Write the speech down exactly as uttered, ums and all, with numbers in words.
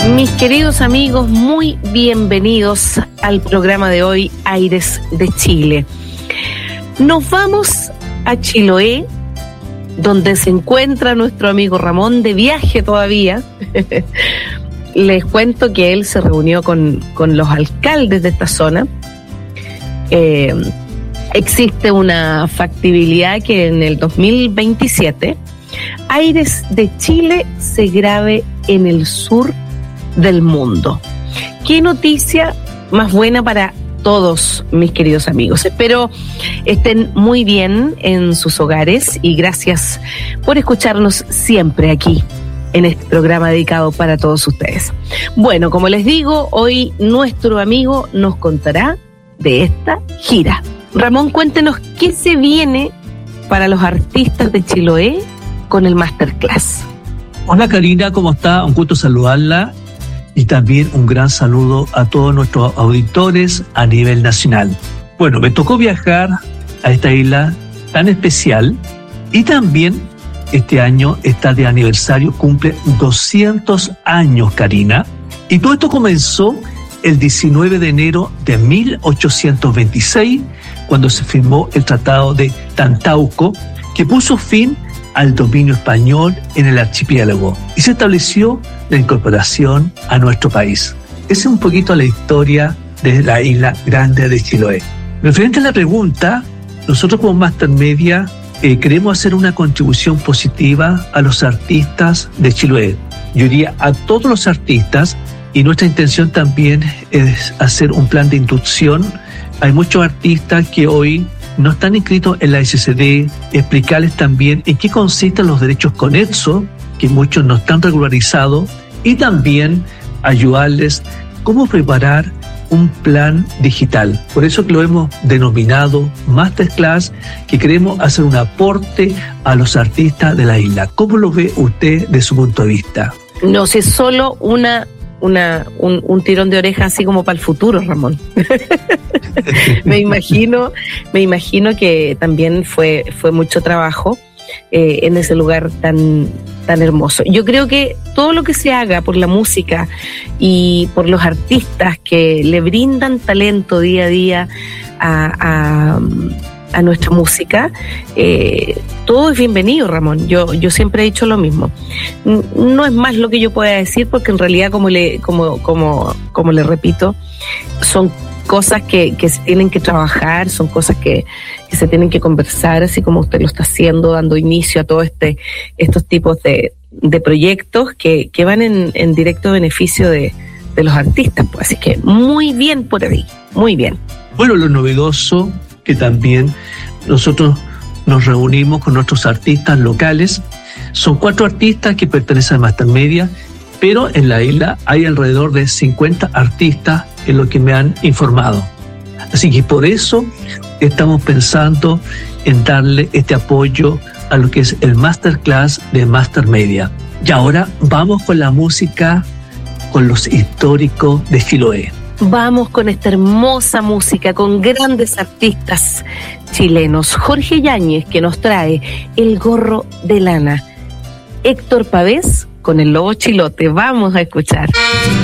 Mis queridos amigos, muy bienvenidos al programa de hoy, Aires de Chile. Nos vamos a Chiloé, donde se encuentra nuestro amigo Ramón de viaje todavía. Les cuento que él se reunió con, con los alcaldes de esta zona. Eh, existe una factibilidad que en el dos mil veintisiete Aires de Chile se grabe en el sur del mundo. Qué noticia más buena para todos, mis queridos amigos. Espero estén muy bien en sus hogares y gracias por escucharnos siempre aquí en este programa dedicado para todos ustedes. Bueno, como les digo, hoy nuestro amigo nos contará de esta gira. Ramón, cuéntenos qué se viene para los artistas de Chiloé con el Masterclass. Hola Karina, ¿cómo está? Un gusto saludarla y también un gran saludo a todos nuestros auditores a nivel nacional. Bueno, me tocó viajar a esta isla tan especial y también este año está de aniversario, cumple doscientos años, Karina. Y todo esto comenzó el diecinueve de enero de mil ochocientos veintiséis, cuando se firmó el Tratado de Tantauco, que puso fin al dominio español en el archipiélago y se estableció la incorporación a nuestro país. Esa es un poquito la historia de la isla grande de Chiloé. Referente a la pregunta, nosotros como Master Media eh, queremos hacer una contribución positiva a los artistas de Chiloé. Yo diría a todos los artistas, y nuestra intención también es hacer un plan de inducción. Hay muchos artistas que hoy no están inscritos en la S C D, explicarles también en qué consisten los derechos conexos, que muchos no están regularizados, y también ayudarles cómo preparar un plan digital. Por eso que lo hemos denominado Masterclass, que queremos hacer un aporte a los artistas de la isla. ¿Cómo lo ve usted de su punto de vista? No sé, solo una... Una, un, un tirón de oreja así como para el futuro, Ramón. me imagino, me imagino que también fue, fue mucho trabajo eh, en ese lugar tan, tan hermoso. Yo creo que todo lo que se haga por la música y por los artistas que le brindan talento día a día a, a a nuestra música, eh, todo es bienvenido, Ramón. Yo, yo siempre he dicho lo mismo. No es más lo que yo pueda decir, porque en realidad, como le, como, como, como le repito, son cosas que, que se tienen que trabajar, son cosas que, que se tienen que conversar, así como usted lo está haciendo, dando inicio a todos este, estos tipos de, de proyectos que, que van en, en directo beneficio de, de los artistas. Pues. Así que muy bien por ahí, muy bien. Bueno, lo novedoso que también nosotros nos reunimos con nuestros artistas locales. Son cuatro artistas que pertenecen a Master Media, pero en la isla hay alrededor de cincuenta artistas, en lo que me han informado. Así que por eso estamos pensando en darle este apoyo a lo que es el Masterclass de Master Media. Y ahora vamos con la música, con los históricos de Chiloé. Vamos con esta hermosa música, con grandes artistas chilenos. Jorge Yáñez, que nos trae El gorro de lana. Héctor Pavés con El lobo chilote. Vamos a escuchar.